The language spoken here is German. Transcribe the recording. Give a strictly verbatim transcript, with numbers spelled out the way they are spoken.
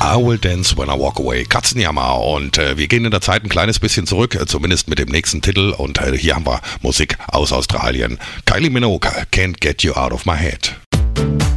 I Will Dance When I Walk Away, Katzenjammer. Und äh, wir gehen in der Zeit ein kleines bisschen zurück, äh, zumindest mit dem nächsten Titel. Und äh, hier haben wir Musik aus Australien. Kylie Minogue, Can't Get You Out of My Head.